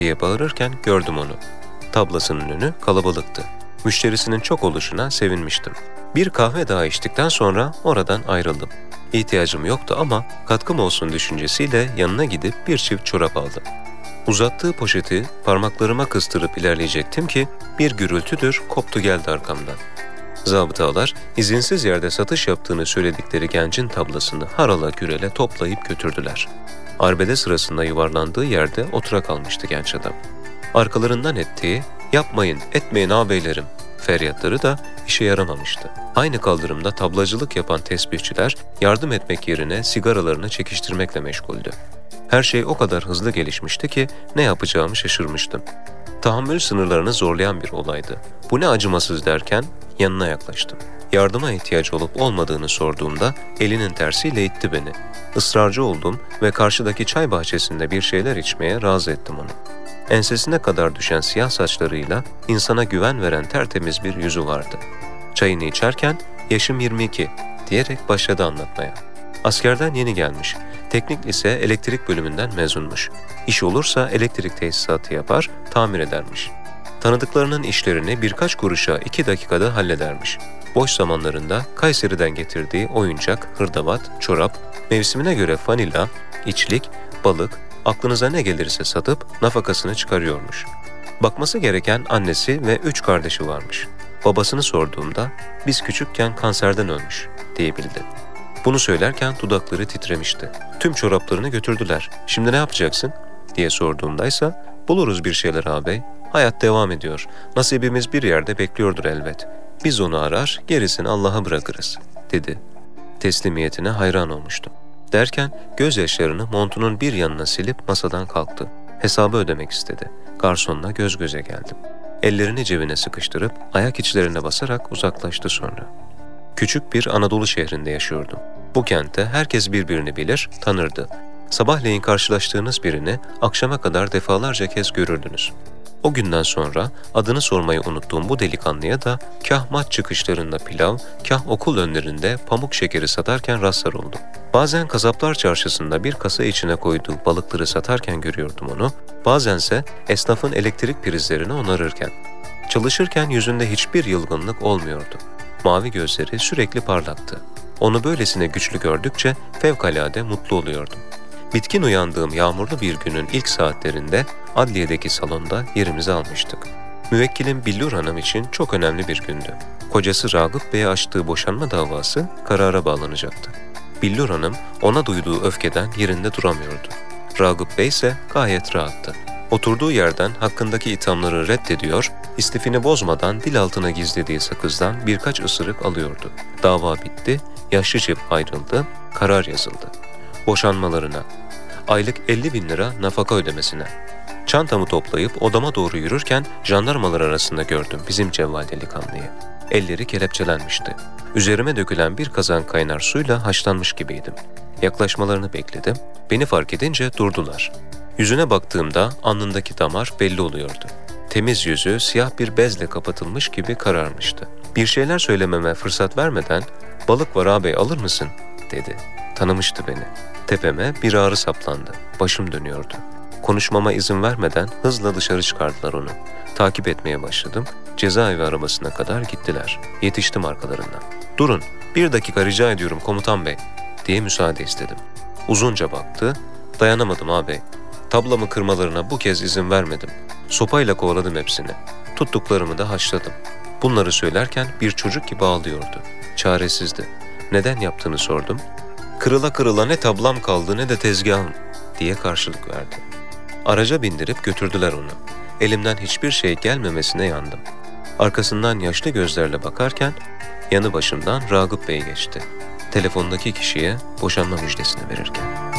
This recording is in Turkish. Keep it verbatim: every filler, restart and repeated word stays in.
diye bağırırken gördüm onu. Tablasının önü kalabalıktı. Müşterisinin çok oluşuna sevinmiştim. Bir kahve daha içtikten sonra oradan ayrıldım. İhtiyacım yoktu ama katkım olsun düşüncesiyle yanına gidip bir çift çorap aldım. Uzattığı poşeti parmaklarıma kıstırıp ilerleyecektim ki bir gürültüdür koptu geldi arkamdan. Zabıtalar izinsiz yerde satış yaptığını söyledikleri gencin tablasını harala gürele toplayıp götürdüler. Arbede sırasında yuvarlandığı yerde otura kalmıştı genç adam. Arkalarından ettiği "yapmayın, etmeyin ağabeylerim" feryatları da işe yaramamıştı. Aynı kaldırımda tablacılık yapan tesbihçiler yardım etmek yerine sigaralarını çekiştirmekle meşguldü. Her şey o kadar hızlı gelişmişti ki ne yapacağımı şaşırmıştım. Tahammül sınırlarını zorlayan bir olaydı. Bu ne acımasız derken yanına yaklaştım. Yardıma ihtiyacı olup olmadığını sorduğumda elinin tersiyle itti beni. Israrcı oldum ve karşıdaki çay bahçesinde bir şeyler içmeye razı ettim onu. Ensesine kadar düşen siyah saçlarıyla insana güven veren tertemiz bir yüzü vardı. Çayını içerken "yaşım yirmi iki" diyerek başladı anlatmaya. Askerden yeni gelmiş. Teknik lise elektrik bölümünden mezunmuş. İş olursa elektrik tesisatı yapar, tamir edermiş. Tanıdıklarının işlerini birkaç kuruşa iki dakikada halledermiş. Boş zamanlarında Kayseri'den getirdiği oyuncak, hırdavat, çorap, mevsimine göre fanila, içlik, balık, aklınıza ne gelirse satıp nafakasını çıkarıyormuş. Bakması gereken annesi ve üç kardeşi varmış. Babasını sorduğumda "biz küçükken kanserden ölmüş" diyebildi. Bunu söylerken dudakları titremişti. "Tüm çoraplarını götürdüler. Şimdi ne yapacaksın?" diye sorduğumdaysa "buluruz bir şeyler ağabey. Hayat devam ediyor. Nasibimiz bir yerde bekliyordur elbet. Biz onu arar, gerisini Allah'a bırakırız" dedi. Teslimiyetine hayran olmuştum. Derken gözyaşlarını montunun bir yanına silip masadan kalktı. Hesabı ödemek istedi. Garsonla göz göze geldim. Ellerini cebine sıkıştırıp ayak içlerine basarak uzaklaştı sonra. Küçük bir Anadolu şehrinde yaşıyordum. Bu kentte herkes birbirini bilir, tanırdı. Sabahleyin karşılaştığınız birini akşama kadar defalarca kez görürdünüz. O günden sonra adını sormayı unuttuğum bu delikanlıya da kah maç çıkışlarında pilav, kah okul önlerinde pamuk şekeri satarken rastlar oldum. Bazen kasaplar çarşısında bir kasa içine koyduğu balıkları satarken görüyordum onu, bazense esnafın elektrik prizlerini onarırken. Çalışırken yüzünde hiçbir yılgınlık olmuyordu. Mavi gözleri sürekli parlaktı. Onu böylesine güçlü gördükçe fevkalade mutlu oluyordum. Bitkin uyandığım yağmurlu bir günün ilk saatlerinde adliyedeki salonda yerimizi almıştık. Müvekkilim Billur Hanım için çok önemli bir gündü. Kocası Ragıp Bey'e açtığı boşanma davası karara bağlanacaktı. Billur Hanım ona duyduğu öfkeden yerinde duramıyordu. Ragıp Bey ise gayet rahattı. Oturduğu yerden hakkındaki ithamları reddediyor, istifini bozmadan dil altına gizlediği sakızdan birkaç ısırık alıyordu. Dava bitti, yaşlı çift ayrıldı, karar yazıldı. Boşanmalarına, aylık elli bin lira nafaka ödemesine. Çantamı toplayıp odama doğru yürürken jandarmalar arasında gördüm bizim cevval delikanlıyı. Elleri kelepçelenmişti. Üzerime dökülen bir kazan kaynar suyla haşlanmış gibiydim. Yaklaşmalarını bekledim. Beni fark edince durdular. Yüzüne baktığımda alnındaki damar belli oluyordu. Temiz yüzü siyah bir bezle kapatılmış gibi kararmıştı. Bir şeyler söylememe fırsat vermeden "balık var ağabey, alır mısın?" dedi. Tanımıştı beni. Tepeme bir ağrı saplandı. Başım dönüyordu. Konuşmama izin vermeden hızla dışarı çıkardılar onu. Takip etmeye başladım. Cezaevi arabasına kadar gittiler. Yetiştim arkalarından. "Durun, bir dakika rica ediyorum komutan bey" diye müsaade istedim. Uzunca baktı. "Dayanamadım ağabey. Tablamı kırmalarına bu kez izin vermedim. Sopayla kovaladım hepsini. Tuttuklarımı da haşladım." Bunları söylerken bir çocuk gibi ağlıyordu. Çaresizdi. Neden yaptığını sordum. "Kırıla kırıla ne tablam kaldı ne de tezgahım" diye karşılık verdi. Araca bindirip götürdüler onu. Elimden hiçbir şey gelmemesine yandım. Arkasından yaşlı gözlerle bakarken yanı başımdan Ragıp Bey geçti. Telefondaki kişiye boşanma müjdesini verirken.